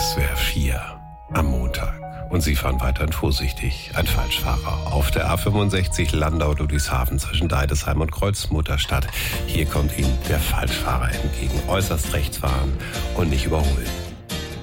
SWR 4 am Montag. Und Sie fahren weiterhin vorsichtig. Ein Falschfahrer auf der A65 Landau-Ludwigshafen zwischen Deidesheim und Kreuzmutterstadt. Hier kommt Ihnen der Falschfahrer entgegen. Äußerst rechts fahren und nicht überholen.